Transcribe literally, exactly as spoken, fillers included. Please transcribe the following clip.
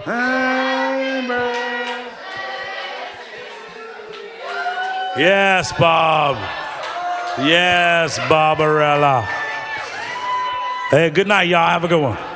Yes, Bob. Yes, Barbarella. Hey, good night, y'all. Have a good one.